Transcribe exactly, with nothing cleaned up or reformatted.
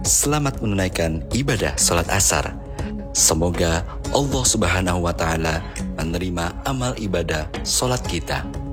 selamat menunaikan ibadah sholat asar. Semoga Allah Subhanahu wa Ta'ala menerima amal ibadah sholat kita.